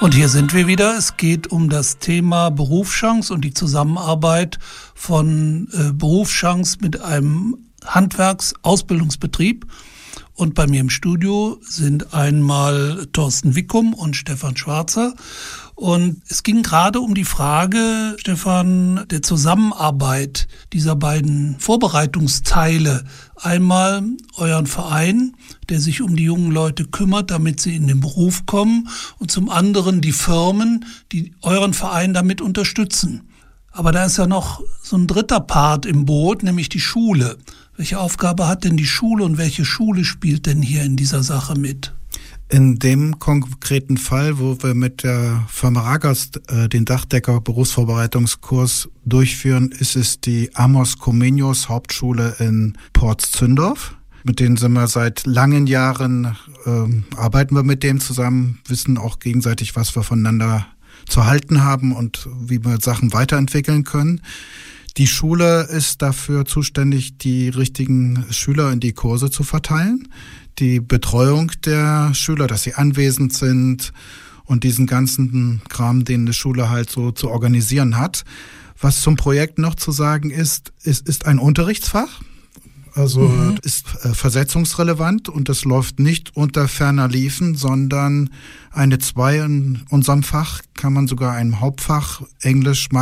Und hier sind wir wieder. Es geht um das Thema Berufschance und die Zusammenarbeit von Berufschance mit einem Handwerksausbildungsbetrieb. Und bei mir im Studio sind einmal Thorsten Wickum und Stefan Schwarzer. Und es ging gerade um die Frage, Stefan, der Zusammenarbeit dieser beiden Vorbereitungsteile. Einmal euren Verein, der sich um die jungen Leute kümmert, damit sie in den Beruf kommen. Und zum anderen die Firmen, die euren Verein damit unterstützen. Aber da ist ja noch so ein dritter Part im Boot, nämlich die Schule. Welche Aufgabe hat denn die Schule und welche Schule spielt denn hier in dieser Sache mit? In dem konkreten Fall, wo wir mit der Firma Ragast den Dachdecker Berufsvorbereitungskurs durchführen, ist es die Amos Comenius Hauptschule in Porz-Zündorf. Mit denen sind wir seit langen Jahren, arbeiten wir mit denen zusammen, wissen auch gegenseitig, was wir voneinander zu halten haben und wie wir Sachen weiterentwickeln können. Die Schule ist dafür zuständig, die richtigen Schüler in die Kurse zu verteilen, die Betreuung der Schüler, dass sie anwesend sind und diesen ganzen Kram, den eine Schule halt so zu organisieren hat. Was zum Projekt noch zu sagen ist ein Unterrichtsfach. Also ist versetzungsrelevant und das läuft nicht unter ferner Liefen, sondern eine 2 in unserem Fach kann man sogar einem Hauptfach Englisch